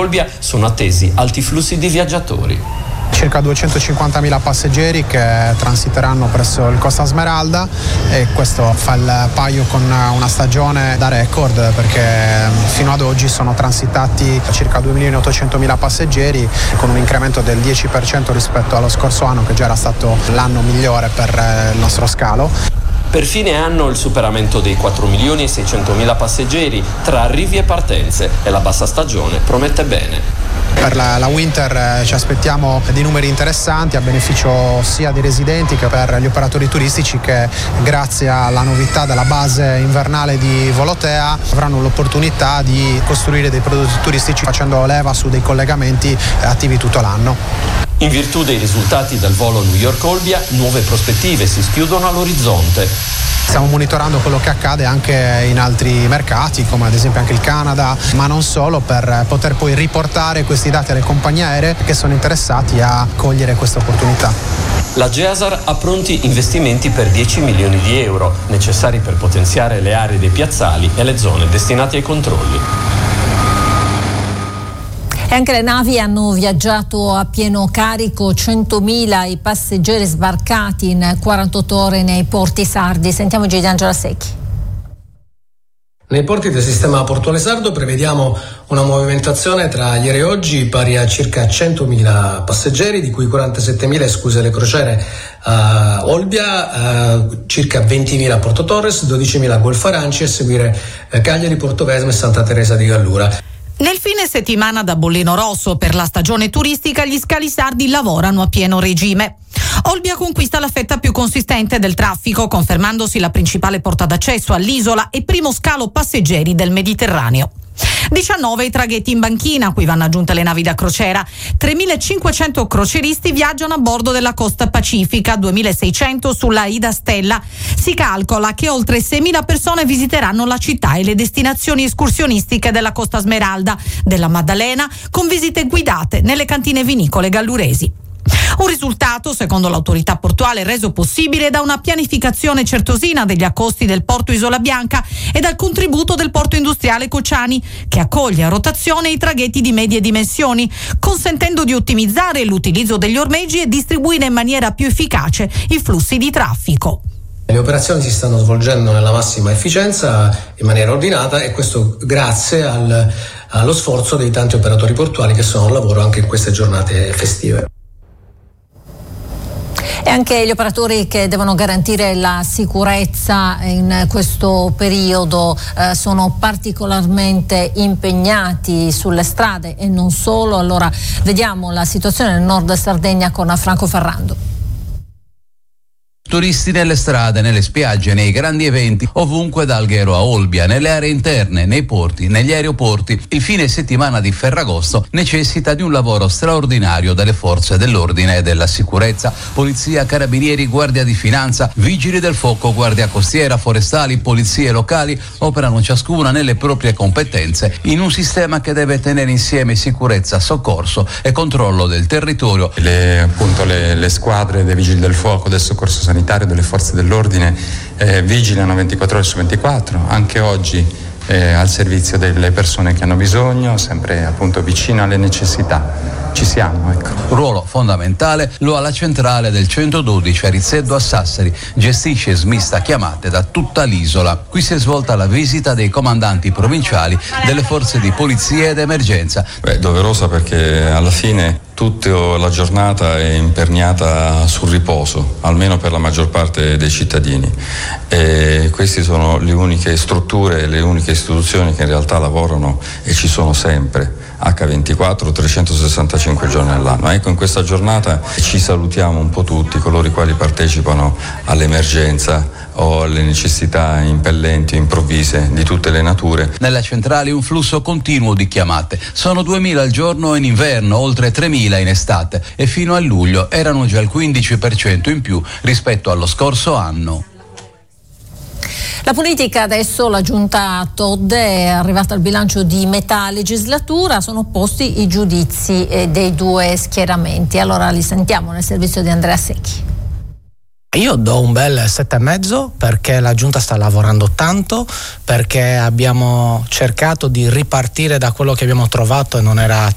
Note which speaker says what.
Speaker 1: Olbia sono attesi alti flussi di viaggiatori.
Speaker 2: Circa 250.000 passeggeri che transiteranno presso il Costa Smeralda, e questo fa il paio con una stagione da record, perché fino ad oggi sono transitati circa 2.800.000 passeggeri, con un incremento del 10% rispetto allo scorso anno, che già era stato l'anno migliore per il nostro scalo.
Speaker 1: Per fine anno il superamento dei 4.600.000 passeggeri tra arrivi e partenze, e la bassa stagione promette bene.
Speaker 2: Per la winter ci aspettiamo di numeri interessanti a beneficio sia dei residenti che per gli operatori turistici, che grazie alla novità della base invernale di Volotea avranno l'opportunità di costruire dei prodotti turistici facendo leva su dei collegamenti attivi tutto l'anno.
Speaker 1: In virtù dei risultati del volo New York-Olbia, nuove prospettive si schiudono all'orizzonte.
Speaker 2: Stiamo monitorando quello che accade anche in altri mercati, come ad esempio anche il Canada, ma non solo, per poter poi riportare questi dati alle compagnie aeree che sono interessati a cogliere questa opportunità.
Speaker 1: La GEASAR ha pronti investimenti per 10 milioni di euro, necessari per potenziare le aree dei piazzali e le zone destinate ai controlli.
Speaker 3: E anche le navi hanno viaggiato a pieno carico, 100.000 i passeggeri sbarcati in 48 ore nei porti sardi. Sentiamo Gianangelo Secchi.
Speaker 4: Nei porti del sistema portuale sardo prevediamo una movimentazione tra ieri e oggi pari a circa 100.000 passeggeri, di cui 47.000 escluse le crociere a Olbia, circa 20.000 a Porto Torres, 12.000 a Golfo Aranci, e seguire Cagliari, Portovesme e Santa Teresa di Gallura.
Speaker 5: Nel fine settimana da bollino rosso per la stagione turistica, gli scali sardi lavorano a pieno regime. Olbia conquista la fetta più consistente del traffico, confermandosi la principale porta d'accesso all'isola e primo scalo passeggeri del Mediterraneo. 19 i traghetti in banchina, a cui vanno aggiunte le navi da crociera. 3.500 croceristi viaggiano a bordo della costa pacifica, 2.600 sulla Ida Stella. Si calcola che oltre 6.000 persone visiteranno la città e le destinazioni escursionistiche della Costa Smeralda, della Maddalena, con visite guidate nelle cantine vinicole galluresi. Un risultato, secondo l'autorità portuale, reso possibile da una pianificazione certosina degli accosti del porto Isola Bianca e dal contributo del porto industriale Cociani, che accoglie a rotazione i traghetti di medie dimensioni, consentendo di ottimizzare l'utilizzo degli ormeggi e distribuire in maniera più efficace i flussi di traffico.
Speaker 4: Le operazioni si stanno svolgendo nella massima efficienza, in maniera ordinata, e questo grazie allo sforzo dei tanti operatori portuali che sono al lavoro anche in queste giornate festive.
Speaker 3: E anche gli operatori che devono garantire la sicurezza in questo periodo sono particolarmente impegnati sulle strade e non solo. Allora vediamo la situazione nel nord Sardegna con Franco Ferrando.
Speaker 6: Turisti nelle strade, nelle spiagge, nei grandi eventi, ovunque da Alghero a Olbia, nelle aree interne, nei porti, negli aeroporti. Il fine settimana di Ferragosto necessita di un lavoro straordinario delle forze dell'ordine e della sicurezza. Polizia, carabinieri, guardia di finanza, vigili del fuoco, guardia costiera, forestali, polizie locali operano ciascuna nelle proprie competenze in un sistema che deve tenere insieme sicurezza, soccorso e controllo del territorio.
Speaker 7: Le squadre dei vigili del fuoco, del soccorso sanitario, delle forze dell'ordine vigilano 24 ore su 24, anche oggi al servizio delle persone che hanno bisogno, sempre appunto vicino alle necessità. Ci siamo, ecco.
Speaker 6: Ruolo fondamentale lo ha la centrale del 112 a Rizzedo a Sassari, gestisce smista chiamate da tutta l'isola. Qui si è svolta la visita dei comandanti provinciali delle forze di polizia ed emergenza.
Speaker 7: Doverosa perché alla fine tutta la giornata è imperniata sul riposo, almeno per la maggior parte dei cittadini, e queste sono le uniche strutture, le uniche istituzioni che in realtà lavorano e ci sono sempre, H24, 365 giorni all'anno. Ecco, in questa giornata ci salutiamo un po' tutti coloro i quali partecipano all'emergenza o alle necessità impellenti o improvvise di tutte le nature.
Speaker 6: Nella centrale un flusso continuo di chiamate. Sono 2.000 al giorno in inverno, oltre 3.000 in estate, e fino a luglio erano già il 15% in più rispetto allo scorso anno.
Speaker 3: La politica adesso, la giunta Todd è arrivata al bilancio di metà legislatura, sono posti i giudizi dei due schieramenti. Allora li sentiamo nel servizio di Andrea Secchi.
Speaker 8: Io do un bel 7,5 perché la giunta sta lavorando tanto, perché abbiamo cercato di ripartire da quello che abbiamo trovato e non era